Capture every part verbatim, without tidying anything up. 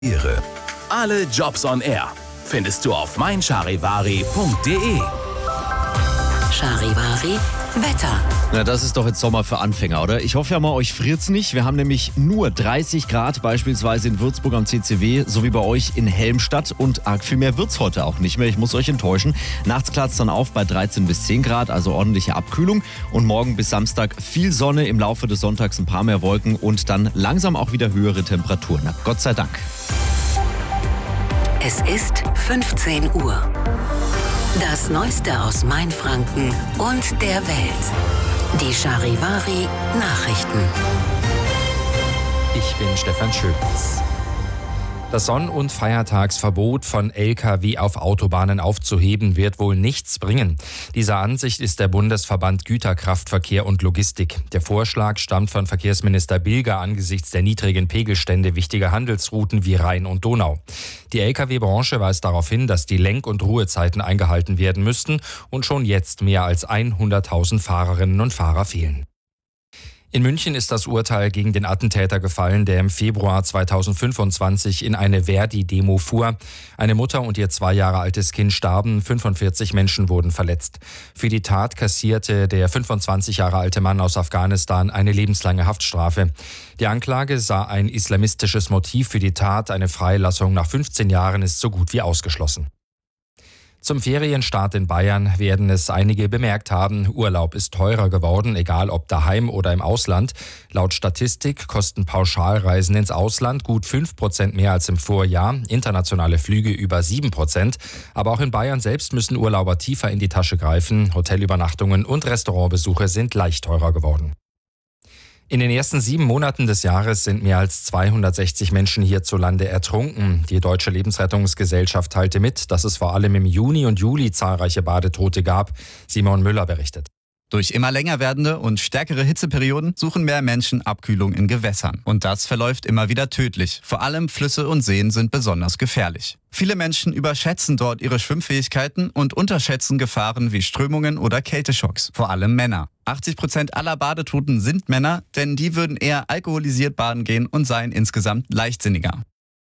Ihre. Alle Jobs on Air findest du auf mein charivari punkt de. Charivari Wetter. Na, das ist doch jetzt Sommer für Anfänger, oder? Ich hoffe ja mal, euch friert's nicht. Wir haben nämlich nur dreißig Grad, beispielsweise in Würzburg am C C W, so wie bei euch in Helmstadt. Und arg viel mehr wird's heute auch nicht mehr. Ich muss euch enttäuschen. Nachts klart's dann auf bei dreizehn bis zehn Grad, also ordentliche Abkühlung. Und morgen bis Samstag viel Sonne, im Laufe des Sonntags ein paar mehr Wolken und dann langsam auch wieder höhere Temperaturen. Na, Gott sei Dank. Es ist fünfzehn Uhr. Das Neueste aus Mainfranken und der Welt. Die Charivari Nachrichten. Ich bin Stefan Schöpitz. Das Sonn- und Feiertagsverbot von L K W auf Autobahnen aufzuheben, wird wohl nichts bringen. Dieser Ansicht ist der Bundesverband Güterkraftverkehr und Logistik. Der Vorschlag stammt von Verkehrsminister Bilger angesichts der niedrigen Pegelstände wichtiger Handelsrouten wie Rhein und Donau. Die L K W-Branche weist darauf hin, dass die Lenk- und Ruhezeiten eingehalten werden müssten und schon jetzt mehr als hunderttausend Fahrerinnen und Fahrer fehlen. In München ist das Urteil gegen den Attentäter gefallen, der im Februar zweitausendfünfundzwanzig in eine Verdi-Demo fuhr. Eine Mutter und ihr zwei Jahre altes Kind starben, fünfundvierzig Menschen wurden verletzt. Für die Tat kassierte der fünfundzwanzig Jahre alte Mann aus Afghanistan eine lebenslange Haftstrafe. Die Anklage sah ein islamistisches Motiv für die Tat. Eine Freilassung nach fünfzehn Jahren ist so gut wie ausgeschlossen. Zum Ferienstart in Bayern werden es einige bemerkt haben. Urlaub ist teurer geworden, egal ob daheim oder im Ausland. Laut Statistik kosten Pauschalreisen ins Ausland gut fünf Prozent mehr als im Vorjahr, internationale Flüge über sieben Prozent. Aber auch in Bayern selbst müssen Urlauber tiefer in die Tasche greifen. Hotelübernachtungen und Restaurantbesuche sind leicht teurer geworden. In den ersten sieben Monaten des Jahres sind mehr als zweihundertsechzig Menschen hierzulande ertrunken. Die Deutsche Lebensrettungsgesellschaft teilte mit, dass es vor allem im Juni und Juli zahlreiche Badetote gab. Simon Müller berichtet. Durch immer länger werdende und stärkere Hitzeperioden suchen mehr Menschen Abkühlung in Gewässern. Und das verläuft immer wieder tödlich. Vor allem Flüsse und Seen sind besonders gefährlich. Viele Menschen überschätzen dort ihre Schwimmfähigkeiten und unterschätzen Gefahren wie Strömungen oder Kälteschocks. Vor allem Männer. achtzig Prozent aller Badetoten sind Männer, denn die würden eher alkoholisiert baden gehen und seien insgesamt leichtsinniger.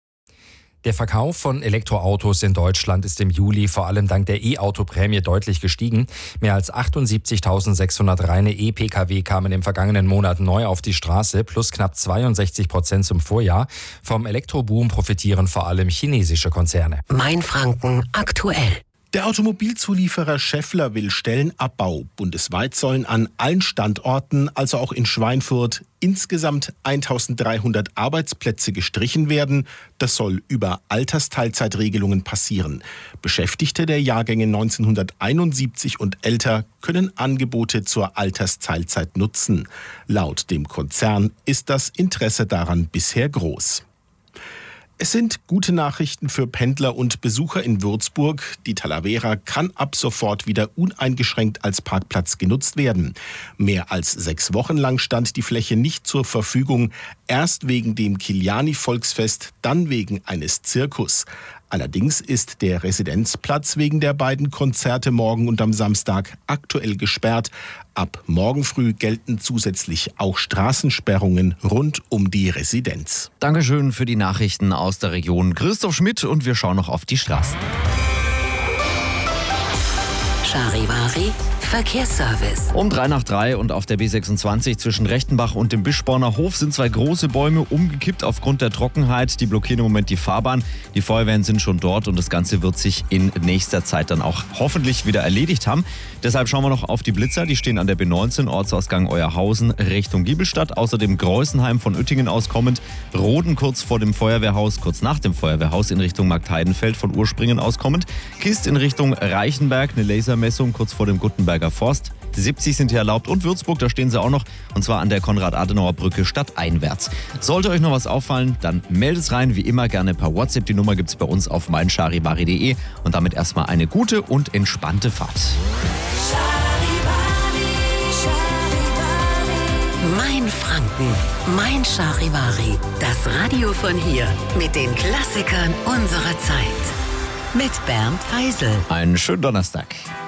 Der Verkauf von Elektroautos in Deutschland ist im Juli vor allem dank der E-Auto-Prämie deutlich gestiegen. Mehr als achtundsiebzigtausendsechshundert reine E-P K W kamen im vergangenen Monat neu auf die Straße, plus knapp zweiundsechzig Prozent zum Vorjahr. Vom Elektroboom profitieren vor allem chinesische Konzerne. Mainfranken aktuell. Der Automobilzulieferer Schaeffler will Stellenabbau. Bundesweit sollen an allen Standorten, also auch in Schweinfurt, insgesamt eintausenddreihundert Arbeitsplätze gestrichen werden. Das soll über Altersteilzeitregelungen passieren. Beschäftigte der Jahrgänge neunzehnhunderteinundsiebzig und älter können Angebote zur Altersteilzeit nutzen. Laut dem Konzern ist das Interesse daran bisher groß. Es sind gute Nachrichten für Pendler und Besucher in Würzburg. Die Talavera kann ab sofort wieder uneingeschränkt als Parkplatz genutzt werden. Mehr als sechs Wochen lang stand die Fläche nicht zur Verfügung. Erst wegen dem Kiliani-Volksfest, dann wegen eines Zirkus. Allerdings ist der Residenzplatz wegen der beiden Konzerte morgen und am Samstag aktuell gesperrt. Ab morgen früh gelten zusätzlich auch Straßensperrungen rund um die Residenz. Dankeschön für die Nachrichten aus der Region. Christoph Schmidt und wir schauen noch auf die Straßen. Charivari Verkehrsservice. Um drei nach drei und auf der B sechsundzwanzig zwischen Rechtenbach und dem Bischborner Hof sind zwei große Bäume umgekippt aufgrund der Trockenheit. Die blockieren im Moment die Fahrbahn. Die Feuerwehren sind schon dort und das Ganze wird sich in nächster Zeit dann auch hoffentlich wieder erledigt haben. Deshalb schauen wir noch auf die Blitzer. Die stehen an der B neunzehn, Ortsausgang Euerhausen Richtung Giebelstadt. Außerdem Greußenheim von Oettingen aus kommend. Roden kurz vor dem Feuerwehrhaus, kurz nach dem Feuerwehrhaus in Richtung Marktheidenfeld von Urspringen aus kommend. Kist in Richtung Reichenberg, eine Lasermessung kurz vor dem Guttenberger Forst. siebzig sind hier erlaubt und Würzburg, da stehen sie auch noch, und zwar an der Konrad-Adenauer-Brücke stadteinwärts. Sollte euch noch was auffallen, dann meldet es rein, wie immer gerne per WhatsApp. Die Nummer gibt es bei uns auf mein charivari punkt de und damit erstmal eine gute und entspannte Fahrt. Mainfranken, mein Charivari. Das Radio von hier mit den Klassikern unserer Zeit. Mit Bernd Heisel. Einen schönen Donnerstag.